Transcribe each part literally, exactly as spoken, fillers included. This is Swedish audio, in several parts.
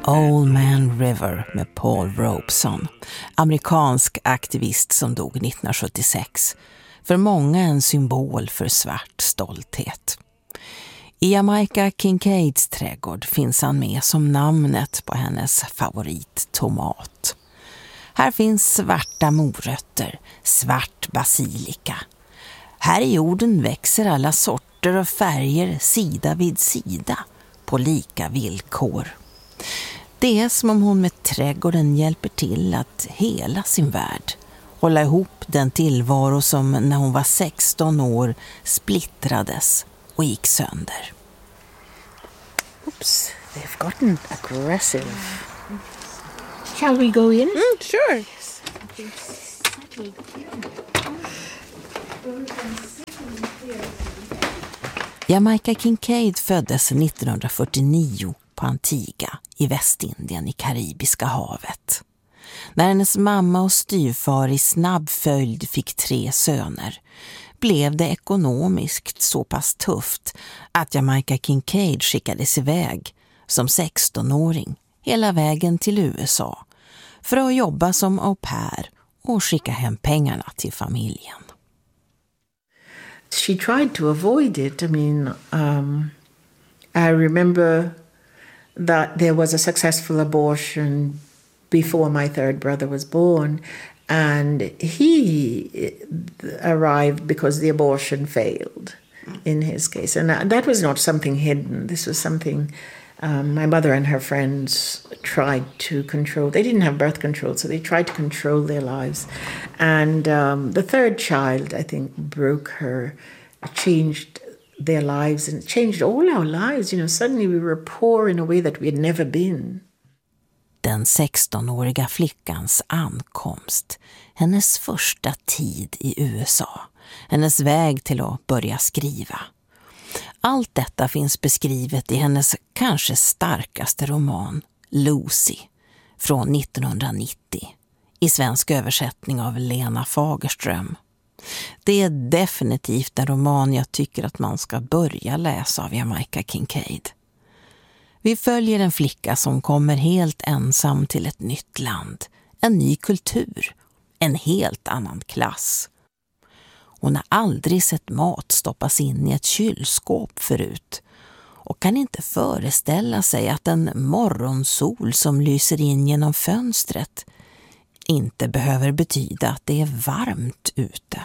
Old Man River med Paul Robeson, amerikansk aktivist som dog nittonhundrasjuttiosex. För många en symbol för svart stolthet. I Jamaica Kincaids trädgård finns han med som namnet på hennes favorittomat. Här finns svarta morötter, svart basilika. Här i jorden växer alla sorter och färger sida vid sida på lika villkor. Det är som om hon med trädgården hjälper till att hela sin värld, hålla ihop den tillvaro som när hon var sexton år splittrades och gick sönder. Oops, they've gotten aggressive. Shall we go in? Mm, sure. Jamaica Kincaid föddes nittonhundrafyrtionio på Antigua i Västindien i Karibiska havet. När hennes mamma och styvfar i snabb följd fick tre söner blev det ekonomiskt så pass tufft att Jamaica Kincaid skickades iväg som sextonåring hela vägen till U S A för att jobba som au pair och skicka hem pengarna till familjen. She tried to avoid it. I mean, um, I remember that there was a successful abortion before my third brother was born, and he arrived because the abortion failed in his case. And that was not something hidden. This was something um, my mother and her friends tried to control. They didn't have birth control, so they tried to control their lives. And um, the third child, I think, broke her, changed their lives and changed all our lives. You know, suddenly we were poor in a way that we had never been. Den sextonåriga flickans ankomst, hennes första tid i U S A, hennes väg till att börja skriva. Allt detta finns beskrivet i hennes kanske starkaste roman, Lucy, från nittonhundranittio, i svensk översättning av Lena Fagerström. Det är definitivt en roman jag tycker att man ska börja läsa av Jamaica Kincaid. Vi följer en flicka som kommer helt ensam till ett nytt land, en ny kultur, en helt annan klass. Hon har aldrig sett mat stoppas in i ett kylskåp förut och kan inte föreställa sig att en morgonsol som lyser in genom fönstret inte behöver betyda att det är varmt ute.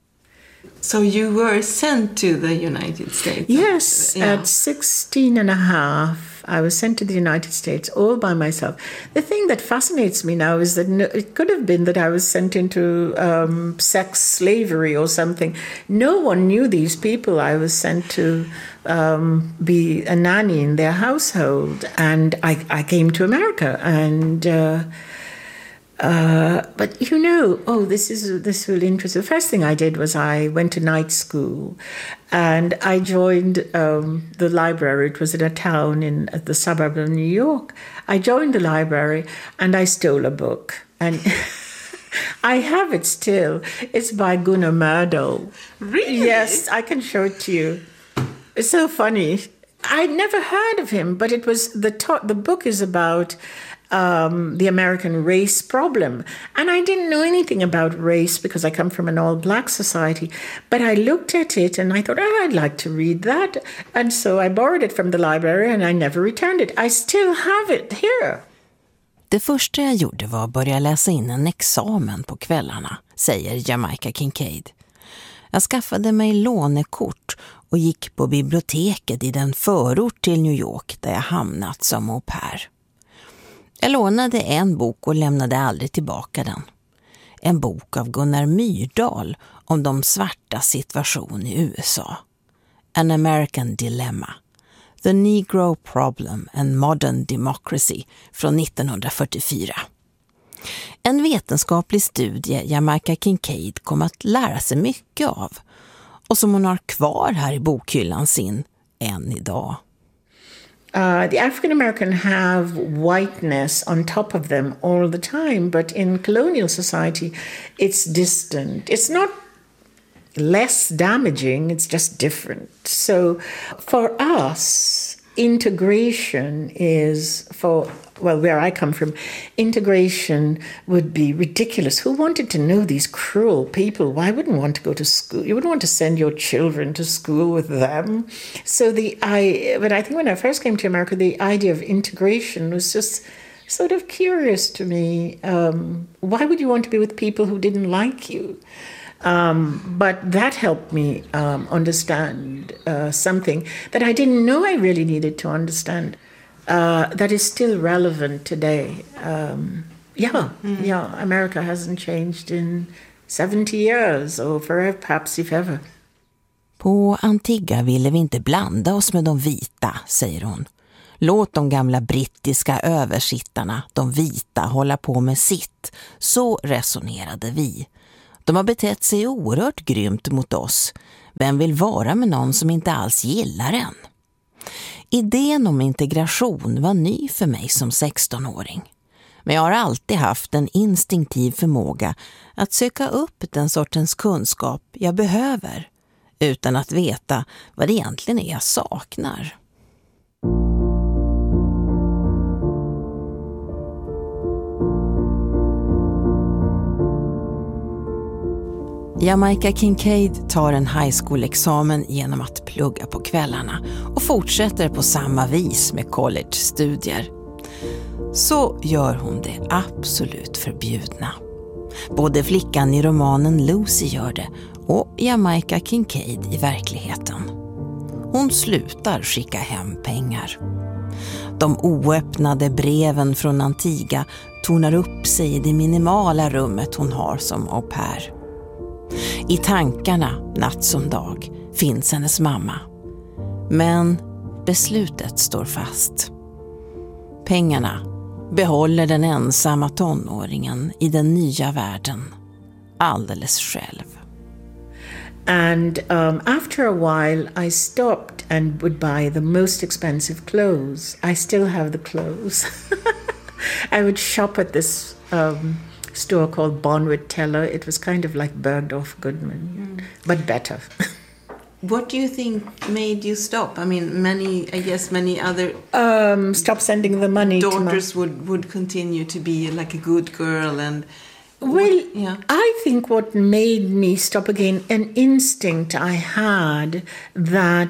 So you were sent to the United States? Yes, yeah. At sixteen and a half, I was sent to the United States all by myself. The thing that fascinates me now is that no, it could have been that I was sent into um, sex slavery or something. No one knew these people. I was sent to um, be a nanny in their household, and I, I came to America and... Uh, Uh, but you know, oh, this is this will interest. The first thing I did was I went to night school, and I joined um, the library. It was in a town in the suburb of New York. I joined the library, and I stole a book, and I have it still. It's by Gunnar Myrdal. Really? Yes, I can show it to you. It's so funny. I'd never heard of him, but it was the to- the book is about. Um, the American race problem. And I didn't know anything about race because I come from an all-black society. But I looked at it and I thought, oh, I'd like to read that. And so I borrowed it from the library and I never returned it. I still have it here. Det första jag gjorde var att börja läsa in en examen på kvällarna, säger Jamaica Kincaid. Jag skaffade mig lånekort och gick på biblioteket i den förort till New York där jag hamnat som au pair. Jag lånade en bok och lämnade aldrig tillbaka den. En bok av Gunnar Myrdal om de svartas situation i U S A. An American Dilemma. The Negro Problem and Modern Democracy från nittonhundrafyrtiofyra. En vetenskaplig studie Jamaica Kincaid kom att lära sig mycket av och som hon har kvar här i bokhyllan sin än idag. Uh, the African American have whiteness on top of them all the time, but in colonial society, it's distant. It's not less damaging, it's just different. So for us, integration is for, well, where I come from, integration would be ridiculous. Who wanted to know these cruel people? Why wouldn't want to go to school? You wouldn't want to send your children to school with them. So the I, but I think when I first came to America, the idea of integration was just sort of curious to me. Um, why would you want to be with people who didn't like you? Um, but that helped me um, understand uh, something that I didn't know I really needed to understand. Uh, that is still relevant today. Um, yeah, mm. yeah. America hasn't changed in seventy years or forever, perhaps if ever. På Antigua ville vi inte blanda oss med de vita, säger hon. Låt de gamla brittiska översittarna, de vita, hålla på med sitt. Så resonerade vi. De har betett sig oerhört grymt mot oss. Vem vill vara med någon som inte alls gillar en? Idén om integration var ny för mig som sextonåring. Men jag har alltid haft en instinktiv förmåga att söka upp den sortens kunskap jag behöver utan att veta vad det egentligen är jag saknar. Jamaica Kincaid tar en high school-examen genom att plugga på kvällarna och fortsätter på samma vis med college-studier. Så gör hon det absolut förbjudna. Både flickan i romanen Lucy gör det och Jamaica Kincaid i verkligheten. Hon slutar skicka hem pengar. De oöppnade breven från Antigua tornar upp sig i det minimala rummet hon har som au pair. I tankarna, natt som dag, finns hennes mamma. Men beslutet står fast. Pengarna behåller den ensamma tonåringen i den nya världen alldeles själv. And um, after a while I stopped and would buy the most expensive clothes. I still have the clothes. I would shop at this um, store called Bonwit Teller. It was kind of like Bergdorf Goodman, mm. but better. What do you think made you stop? I mean, many, I guess many other um, stop sending the money. Daughters to my... would, would continue to be like a good girl and. Well, what, yeah. I think what made me stop again, an instinct I had that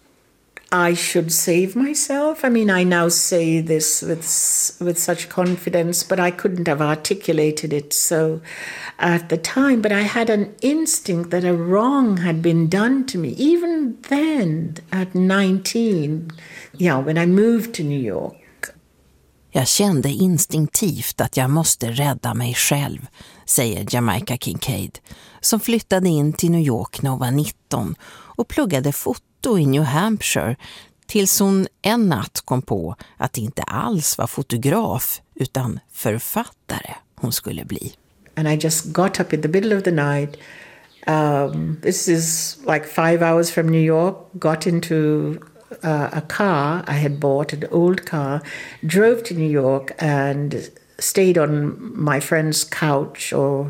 I should save myself. I mean, I now say this with with such confidence, but I couldn't have articulated it so at the time. But I had an instinct that a wrong had been done to me, even then at nineteen, yeah, when I moved to New York. Jag kände instinktivt att jag måste rädda mig själv, säger Jamaica Kincaid, som flyttade in till New York när hon var nitton och pluggade foto i New Hampshire tills hon en natt kom på att det inte alls var fotograf utan författare hon skulle bli. And I just got up in the middle of the night. Um, this is like five hours from New York, got into Uh, a car I had bought, an old car, drove to New York and stayed on my friend's couch or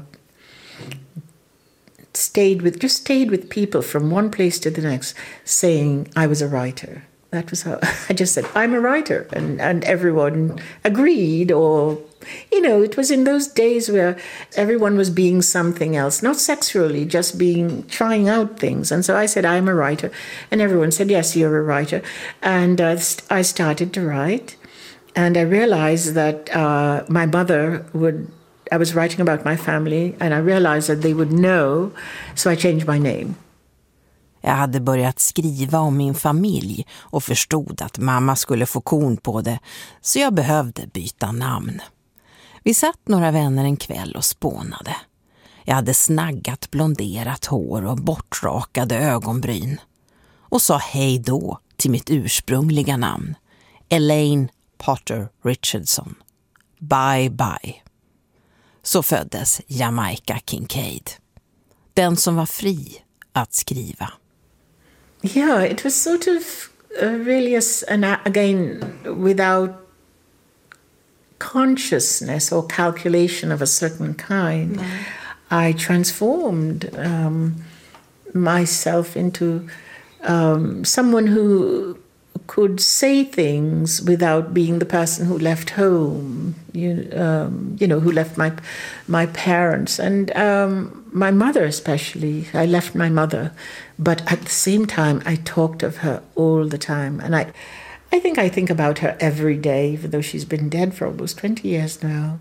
stayed with, just stayed with people from one place to the next saying I was a writer. That was how I just said, I'm a writer. And, and everyone agreed, or, you know, it was in those days where everyone was being something else, not sexually, just being, trying out things. And so I said, I'm a writer. And everyone said, yes, you're a writer. And uh, I started to write. And I realized that uh, my mother would, I was writing about my family, and I realized that they would know, so I changed my name. Jag hade börjat skriva om min familj och förstod att mamma skulle få korn på det, så jag behövde byta namn. Vi satt några vänner en kväll och spånade. Jag hade snaggat blonderat hår och bortrakade ögonbryn. Och sa hej då till mitt ursprungliga namn, Elaine Potter Richardson. Bye bye. Så föddes Jamaica Kincaid. Den som var fri att skriva. Yeah, it was sort of uh, really, a, and again, without consciousness or calculation of a certain kind, mm. I transformed um, myself into um, someone who could say things without being the person who left home, you, um, you know, who left my my parents and um, my mother especially. I left my mother, but at the same time, I talked of her all the time, and I, I think I think about her every day, even though she's been dead for almost twenty years now.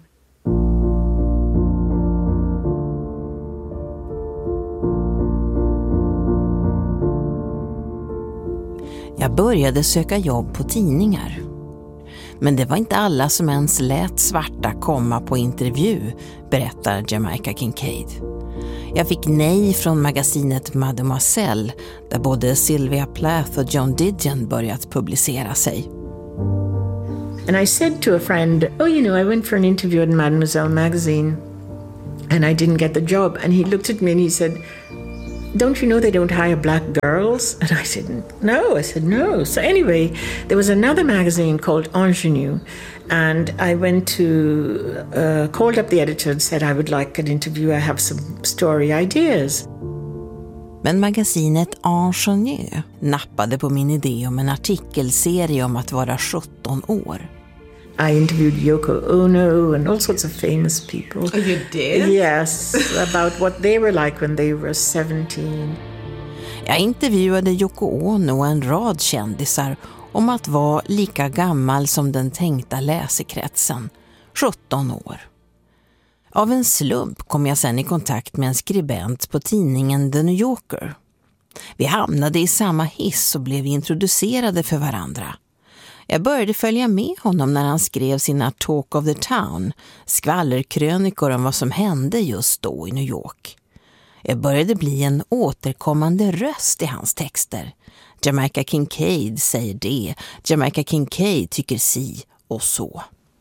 Jag började söka jobb på tidningar. Men det var inte alla som ens lät svarta komma på intervju, berättar Jamaica Kincaid. Jag fick nej från magasinet Mademoiselle, där både Sylvia Plath och John Didion börjat publicera sig. And I said to a friend, oh, you know, I went for an interview in Mademoiselle magazine and I didn't get the job. And he looked at me and he said, don't you know they don't hire black girls? And I said, no. I said, no. So anyway, there was another magazine called Ingenue. And I went to, uh, called up the editor and said I would like an interview. I have some story ideas. Men magasinet Ingenue nappade på min idé om en artikelserie om att vara sjutton år. I interviewed Yoko Ono and all sorts of famous people. Oh, you did? Yes, about what they were like when they were seventeen. Jag intervjuade Yoko Ono och en rad kändisar om att vara lika gammal som den tänkta läsekretsen, sjutton år. Av en slump kom jag sen i kontakt med en skribent på tidningen The New Yorker. Vi hamnade i samma hiss och blev introducerade för varandra. Jag började följa med honom när han skrev sina Talk of the Town, skvallerkrönikor om vad som hände just då i New York. Jag började bli en återkommande röst i hans texter. Jamaica Kincaid säger det, Jamaica Kincaid tycker si och så.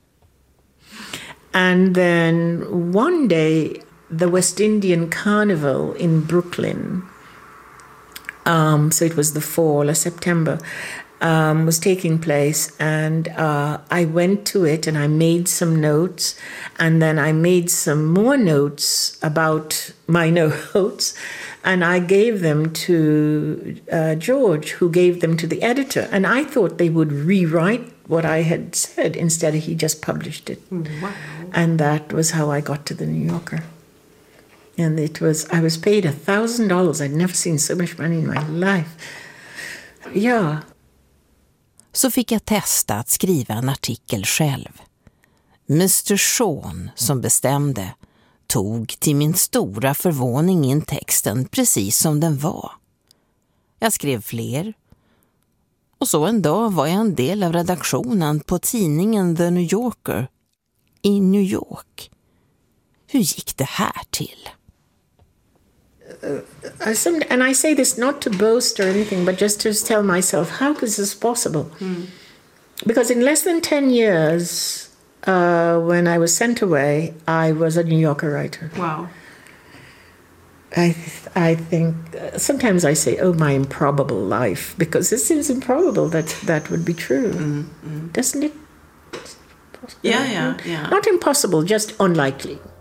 And then one day, the West Indian Carnival in Brooklyn, um, so it was the fall or September, um, was taking place, and uh, I went to it and I made some notes, and then I made some more notes about my notes, and I gave them to uh, George, who gave them to the editor, and I thought they would rewrite what I had said. Instead, he just published it. Wow. And that was how I got to the New Yorker. And it was, I was paid a thousand dollars. I'd never seen so much money in my life. Ja. Så fick jag testa att skriva en artikel själv. mister Sean, som bestämde, tog till min stora förvåning in texten precis som den var. Jag skrev fler. Och så en dag var jag en del av redaktionen på tidningen The New Yorker i New York. Hur gick det här till? Uh, some, and I say this not to boast or anything, but just to tell myself, how is this possible? Mm. Because in less than ten years, uh, when I was sent away, I was a New Yorker writer. Wow. I I think uh, sometimes I say, oh, my improbable life, because it seems improbable that that would be true. Mm, mm. Doesn't it? Yeah, yeah, yeah. Not impossible, just unlikely.